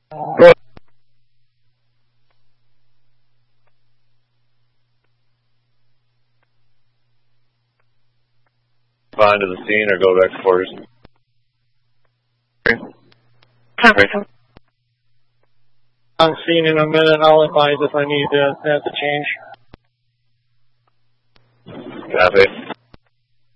Respond to the scene or go back to quarters. On scene in a minute. I'll advise if I need to have to change. Copy.